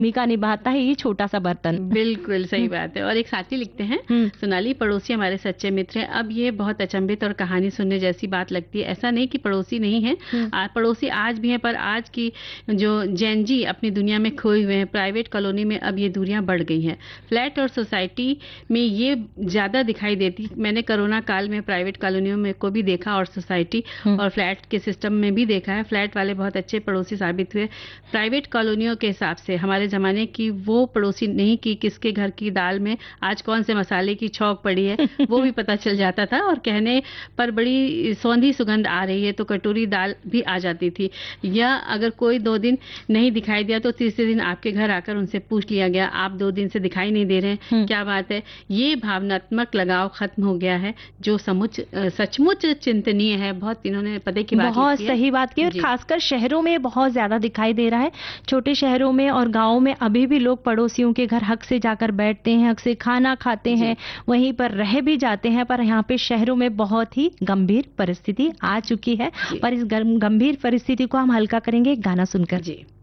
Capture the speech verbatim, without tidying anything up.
भूमिका निभाता है ये छोटा सा बर्तन। बिल्कुल सही बात है। और एक साथी लिखते हैं, हम्म। सोनाली, पड़ोसी हमारे सच्चे मित्र हैं। अब ये बहुत अचंभित और कहानी सुनने जैसी बात लगती है। ऐसा नहीं कि पड़ोसी नहीं है, आ, पड़ोसी आज भी हैं, पर आज की जो जेन जी अपनी दुनिया में खोए हुए हैं। प्राइवेट कॉलोनी में अब ये दूरियां बढ़ गई हैं। फ्लैट और सोसाइटी में ये ज्यादा दिखाई देती। मैंने कोरोना काल में प्राइवेट कॉलोनियों में को भी देखा और सोसाइटी और फ्लैट के सिस्टम में भी देखा है। फ्लैट वाले बहुत अच्छे पड़ोसी साबित हुए। प्राइवेट कॉलोनियों के हिसाब से हमारे जमाने की वो पड़ोसी नहीं कि किसके घर की दाल में आज कौन से मसाले की छौंक पड़ी है, वो भी पता चल जाता था। और कहने पर बड़ी सौंधी सुगंध आ रही है तो कटोरी दाल भी आ जाती थी। या अगर कोई दो दिन नहीं दिखाई दिया तो तीसरे दिन आपके घर आकर उनसे पूछ लिया गया, आप दो दिन से दिखाई नहीं दे रहे हैं, क्या बात है। ये भावनात्मक लगाव खत्म हो गया है, जो समुच सचमुच चिंतनीय है। बहुत इन्होंने पते की बात बहुत सही बात की। और खासकर शहरों में बहुत ज्यादा दिखाई दे रहा है। छोटे शहरों में और गाँव में अभी भी लोग पड़ोसियों के घर हक से जाकर बैठते हैं, हक से खाना खाते हैं, वहीं पर रह भी जाते हैं। पर यहाँ पे शहरों में बहुत ही गंभीर परिस्थिति आ चुकी है। पर इस गंभीर परिस्थिति को हम हल्का करेंगे गाना सुनकर। जी।